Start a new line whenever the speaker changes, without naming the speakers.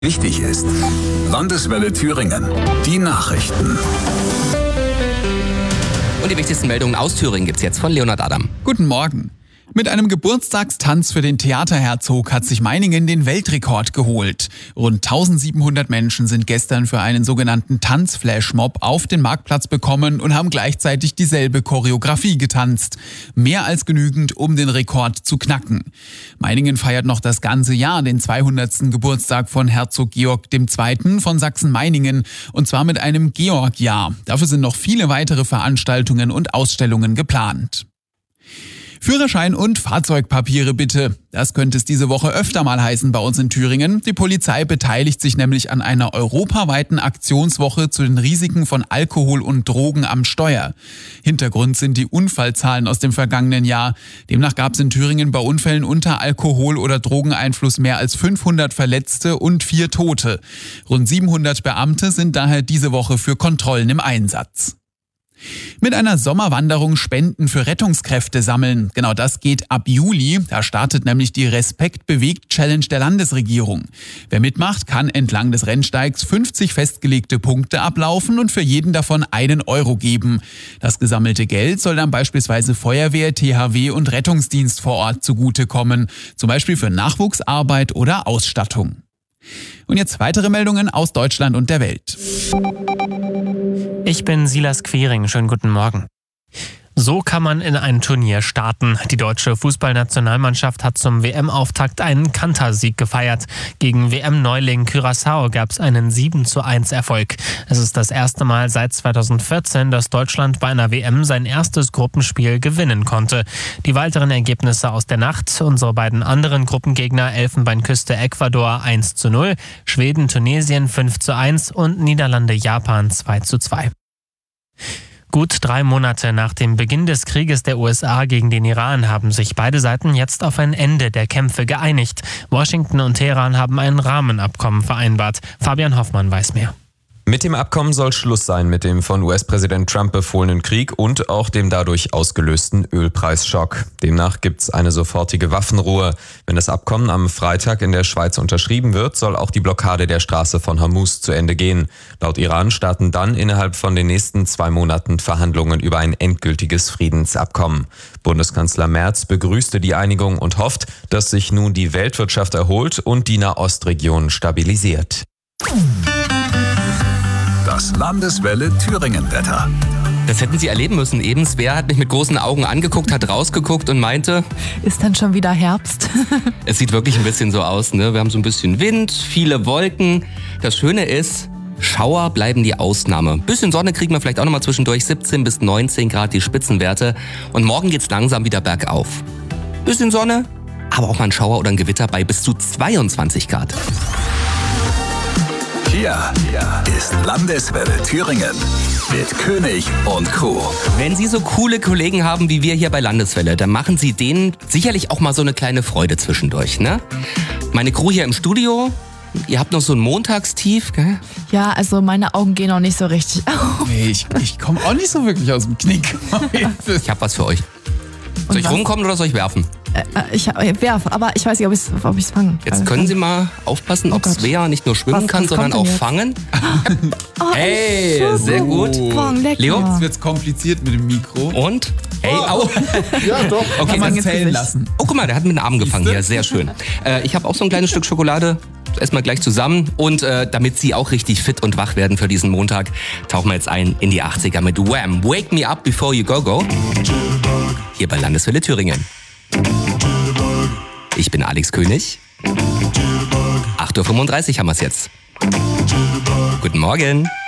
Wichtig ist: Landeswelle Thüringen. Die Nachrichten.
Und die wichtigsten Meldungen aus Thüringen gibt's jetzt von Leonhard Adam.
Guten Morgen. Mit einem Geburtstagstanz für den Theaterherzog hat sich Meiningen den Weltrekord geholt. Rund 1700 Menschen sind gestern für einen sogenannten Tanzflashmob auf den Marktplatz gekommen und haben gleichzeitig dieselbe Choreografie getanzt. Mehr als genügend, um den Rekord zu knacken. Meiningen feiert noch das ganze Jahr den 200. Geburtstag von Herzog Georg II. Von Sachsen-Meiningen, und zwar mit einem Georgjahr. Dafür sind noch viele weitere Veranstaltungen und Ausstellungen geplant. Führerschein und Fahrzeugpapiere bitte. Das könnte es diese Woche öfter mal heißen bei uns in Thüringen. Die Polizei beteiligt sich nämlich an einer europaweiten Aktionswoche zu den Risiken von Alkohol und Drogen am Steuer. Hintergrund sind die Unfallzahlen aus dem vergangenen Jahr. Demnach gab es in Thüringen bei Unfällen unter Alkohol- oder Drogeneinfluss mehr als 500 Verletzte und 4 Tote. Rund 700 Beamte sind daher diese Woche für Kontrollen im Einsatz. Mit einer Sommerwanderung Spenden für Rettungskräfte sammeln. Genau das geht ab Juli. Da startet nämlich die Respekt-Bewegt-Challenge der Landesregierung. Wer mitmacht, kann entlang des Rennsteigs 50 festgelegte Punkte ablaufen und für jeden davon 1 Euro geben. Das gesammelte Geld soll dann beispielsweise Feuerwehr, THW und Rettungsdienst vor Ort zugutekommen. Zum Beispiel für Nachwuchsarbeit oder Ausstattung. Und jetzt weitere Meldungen aus Deutschland und der Welt.
Ich bin Silas Quering, schönen guten Morgen. So kann man in ein Turnier starten. Die deutsche Fußballnationalmannschaft hat zum WM-Auftakt einen Kantersieg gefeiert. Gegen WM-Neuling Curaçao gab es einen 7:1 Erfolg. Es ist das erste Mal seit 2014, dass Deutschland bei einer WM sein erstes Gruppenspiel gewinnen konnte. Die weiteren Ergebnisse aus der Nacht: unsere beiden anderen Gruppengegner Elfenbeinküste Ecuador 1:0, Schweden Tunesien 5:1 und Niederlande Japan 2:2. Gut 3 Monate nach dem Beginn des Krieges der USA gegen den Iran haben sich beide Seiten jetzt auf ein Ende der Kämpfe geeinigt. Washington und Teheran haben ein Rahmenabkommen vereinbart. Fabian Hoffmann weiß mehr.
Mit dem Abkommen soll Schluss sein mit dem von US-Präsident Trump befohlenen Krieg und auch dem dadurch ausgelösten Ölpreisschock. Demnach gibt es eine sofortige Waffenruhe. Wenn das Abkommen am Freitag in der Schweiz unterschrieben wird, soll auch die Blockade der Straße von Hormuz zu Ende gehen. Laut Iran starten dann innerhalb von den nächsten 2 Monaten Verhandlungen über ein endgültiges Friedensabkommen. Bundeskanzler Merz begrüßte die Einigung und hofft, dass sich nun die Weltwirtschaft erholt und die Nahostregion stabilisiert.
Das Landeswelle Thüringen-Wetter.
Das hätten Sie erleben müssen eben. Svea hat mich mit großen Augen angeguckt, hat rausgeguckt und meinte:
Ist dann schon wieder Herbst?
Es sieht wirklich ein bisschen so aus, ne? Wir haben so ein bisschen Wind, viele Wolken. Das Schöne ist, Schauer bleiben die Ausnahme. Bisschen Sonne kriegen wir vielleicht auch nochmal zwischendurch, 17 bis 19 Grad die Spitzenwerte. Und morgen geht's langsam wieder bergauf. Bisschen Sonne, aber auch mal ein Schauer oder ein Gewitter bei bis zu 22 Grad.
Hier ist Landeswelle Thüringen mit König und Co.
Wenn Sie so coole Kollegen haben wie wir hier bei Landeswelle, dann machen Sie denen sicherlich auch mal so eine kleine Freude zwischendurch, ne? Meine Crew hier im Studio, ihr habt noch so ein Montagstief, gell?
Ja, also meine Augen gehen auch nicht so richtig auf.
Nee, ich komme auch nicht so wirklich aus dem Knick.
Ich hab was für euch. Soll ich rumkommen oder soll ich werfen?
Ich werfe, aber ich weiß nicht, ob ich es fange.
Jetzt können Sie mal aufpassen, ob Svea nicht nur schwimmen kann, sondern auch fangen. Hey, sehr gut. Leo?
Jetzt wird's kompliziert mit dem Mikro.
Und? Hey, au.
Ja, doch. Okay,
Kann man
dann zählen lassen.
Oh, guck mal, der hat mit den Armen gefangen hier. Sehr schön. Ich habe auch so ein kleines Stück Schokolade. Erstmal gleich zusammen. Und damit Sie auch richtig fit und wach werden für diesen Montag, tauchen wir jetzt ein in die 80er mit Wham! Wake Me Up Before You Go Go. Hier bei Landeswelle Thüringen. Ich bin Alex König. 8:35 Uhr haben wir es jetzt. Guten Morgen.